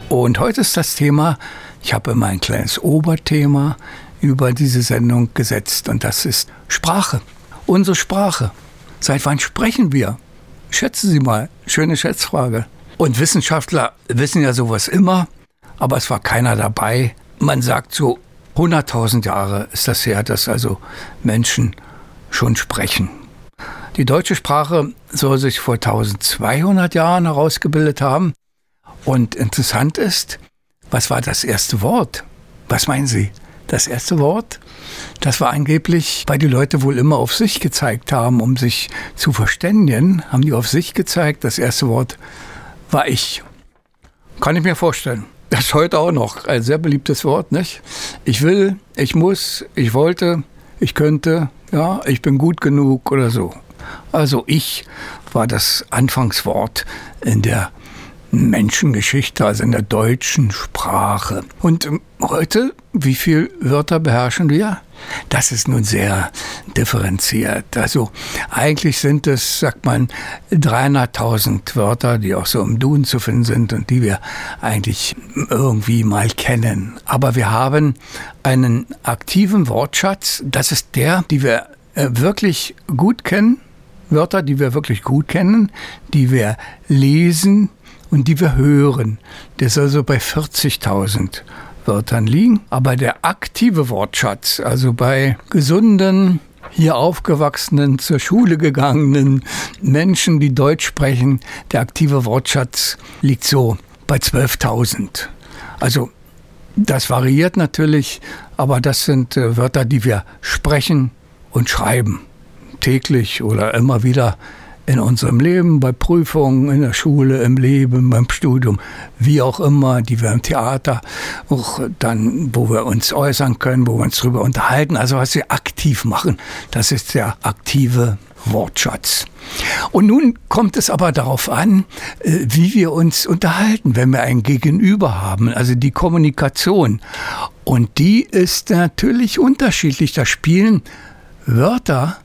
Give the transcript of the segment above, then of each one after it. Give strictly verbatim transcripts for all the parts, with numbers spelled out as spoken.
Und heute ist das Thema, ich habe immer ein kleines Oberthema über diese Sendung gesetzt und das ist Sprache. Unsere Sprache. Seit wann sprechen wir? Schätzen Sie mal, schöne Schätzfrage. Und Wissenschaftler wissen ja sowas immer, aber es war keiner dabei. Man sagt so, hunderttausend Jahre ist das her, dass also Menschen schon sprechen. Die deutsche Sprache soll sich vor eintausendzweihundert Jahren herausgebildet haben. Und interessant ist, was war das erste Wort? Was meinen Sie? Das erste Wort? Das war angeblich, weil die Leute wohl immer auf sich gezeigt haben, um sich zu verständigen, haben die auf sich gezeigt. Das erste Wort war ich. Kann ich mir vorstellen. Das ist heute auch noch ein sehr beliebtes Wort, nicht? Ich will, ich muss, ich wollte, ich könnte, ja, ich bin gut genug oder so. Also ich war das Anfangswort in der Menschengeschichte, also in der deutschen Sprache. Und heute, wie viele Wörter beherrschen wir? Das ist nun sehr differenziert. Also eigentlich sind es, sagt man, dreihunderttausend Wörter, die auch so im Duden zu finden sind und die wir eigentlich irgendwie mal kennen. Aber wir haben einen aktiven Wortschatz. Das ist der, die wir wirklich gut kennen. Wörter, die wir wirklich gut kennen, die wir lesen und die wir hören. Der soll so bei vierzigtausend Wörtern liegen. Aber der aktive Wortschatz, also bei gesunden, hier aufgewachsenen, zur Schule gegangenen Menschen, die Deutsch sprechen, der aktive Wortschatz liegt so bei zwölftausend. Also das variiert natürlich, aber das sind äh, Wörter, die wir sprechen und schreiben. Täglich oder immer wieder in unserem Leben, bei Prüfungen, in der Schule, im Leben, beim Studium, wie auch immer, die wir im Theater, auch dann, wo wir uns äußern können, wo wir uns drüber unterhalten, also was wir aktiv machen, das ist der aktive Wortschatz. Und nun kommt es aber darauf an, wie wir uns unterhalten, wenn wir ein Gegenüber haben, also die Kommunikation. Und die ist natürlich unterschiedlich. Da spielen Wörter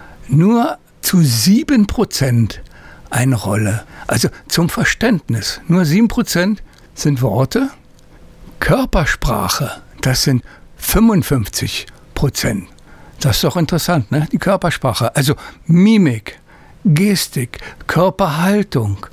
nur zu sieben Prozent eine Rolle. Also zum Verständnis. Nur sieben Prozent sind Worte. Körpersprache, das sind fünfundfünfzig Prozent. Das ist doch interessant, ne? Die Körpersprache. Also Mimik, Gestik, Körperhaltung,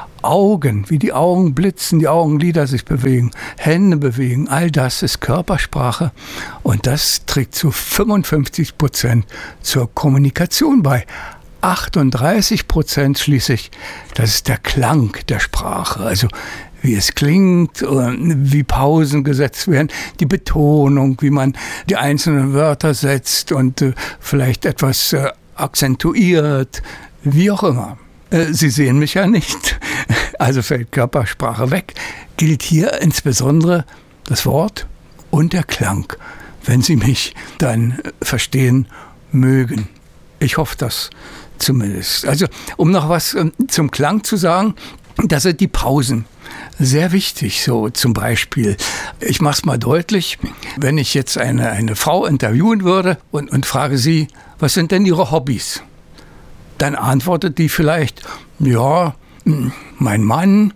Augen, wie die Augen blitzen, die Augenlider sich bewegen, Hände bewegen, all das ist Körpersprache und das trägt zu fünfundfünfzig Prozent zur Kommunikation bei. achtunddreißig Prozent schließlich, das ist der Klang der Sprache, also wie es klingt, wie Pausen gesetzt werden, die Betonung, wie man die einzelnen Wörter setzt und vielleicht etwas akzentuiert, wie auch immer. Sie sehen mich ja nicht, also fällt Körpersprache weg. Gilt hier insbesondere das Wort und der Klang, wenn Sie mich dann verstehen mögen. Ich hoffe das zumindest. Also um noch was zum Klang zu sagen, das sind die Pausen. Sehr wichtig, so zum Beispiel. Ich mache es mal deutlich, wenn ich jetzt eine, eine Frau interviewen würde und, und frage sie, was sind denn ihre Hobbys? Dann antwortet die vielleicht, ja, mein Mann,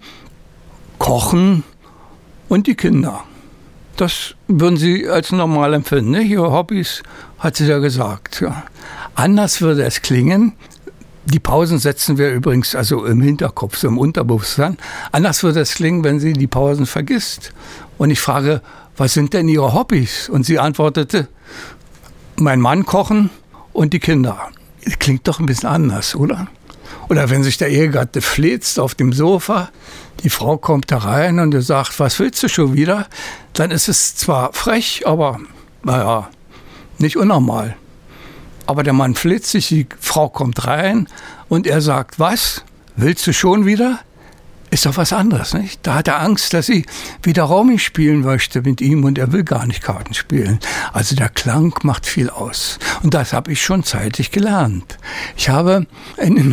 Kochen und die Kinder. Das würden Sie als normal empfinden, ne? Ihre Hobbys, hat sie ja gesagt. Ja. Anders würde es klingen, die Pausen setzen wir übrigens also im Hinterkopf, so im Unterbewusstsein. Anders würde es klingen, wenn sie die Pausen vergisst. Und ich frage, was sind denn Ihre Hobbys? Und sie antwortete, mein Mann kochen und die Kinder. Klingt doch ein bisschen anders, oder? Oder wenn sich der Ehegatte fläzt auf dem Sofa, die Frau kommt da rein und er sagt, was willst du schon wieder? Dann ist es zwar frech, aber naja, nicht unnormal. Aber der Mann fläzt sich, die Frau kommt rein und er sagt, was? Willst du schon wieder? Ist doch was anderes, nicht? Da hat er Angst, dass sie wieder Romy spielen möchte mit ihm und er will gar nicht Karten spielen. Also der Klang macht viel aus. Und das habe ich schon zeitig gelernt. Ich habe in den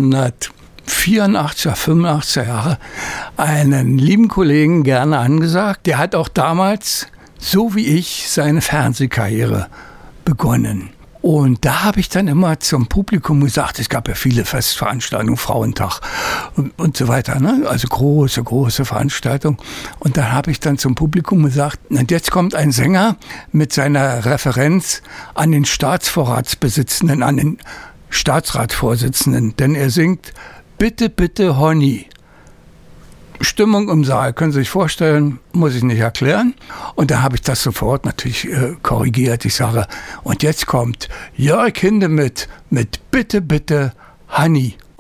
neunzehnhundertvierundachtziger, fünfundachtziger Jahre einen lieben Kollegen gerne angesagt. Der hat auch damals, so wie ich, seine Fernsehkarriere begonnen. Und da habe ich dann immer zum Publikum gesagt, es gab ja viele Festveranstaltungen, Frauentag und, und so weiter, ne? Also große, große Veranstaltungen. Und da habe ich dann zum Publikum gesagt, und jetzt kommt ein Sänger mit seiner Referenz an den Staatsvorratsbesitzenden, an den Staatsratsvorsitzenden, denn er singt Bitte, bitte, Honey. Stimmung im Saal, können Sie sich vorstellen, muss ich nicht erklären. Und da habe ich das sofort natürlich äh, korrigiert. Ich sage, und jetzt kommt Jörg Hindemith mit Bitte, bitte, Honey.